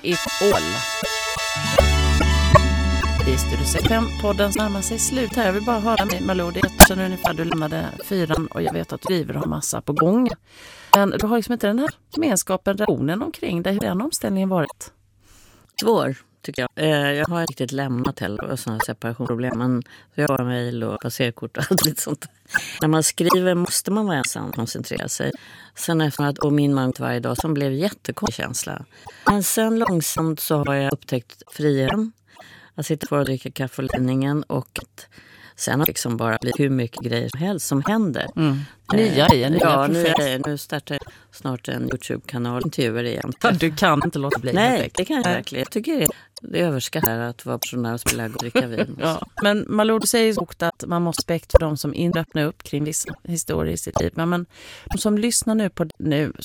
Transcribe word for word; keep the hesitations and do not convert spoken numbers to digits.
it all. I Studio sextiofem-podden närmar sig slut här. Jag vill bara höra med Malou. Det är sedan ungefär du lämnade fyran och jag vet att du driver och har massa på gång. Men du har liksom inte den här gemenskapen, relationen omkring dig. Hur har den omställningen varit? Svår, tycker jag. Jag har inte riktigt lämnat heller och sådana separationsproblem. Men jag har mejl och passerkort och allt lite sånt. När man skriver måste man vara ensam och koncentrera sig. Sen efter att och min man varje dag som blev jättekonstig känsla. Men sen långsamt så har jag upptäckt friheten. Jag sitter för att dricka kaffe och ledningen och sen har det liksom bara blivit hur mycket grejer som helst som händer. Mm. Nya grejer, nya ja, nu, projekt. är, nu startar jag snart en YouTube-kanal, intervjuer igen. Ja, du kan inte låta bli. Nej, perfekt. det kan jag verkligen. Jag tycker det, det överskattar att vara personal och spela och dricka vin. Ja. Men Malou, du säger också att man måste respekt för de som inte öppnar upp kring vissa historier i sitt liv. Men, men de som lyssnar nu på nu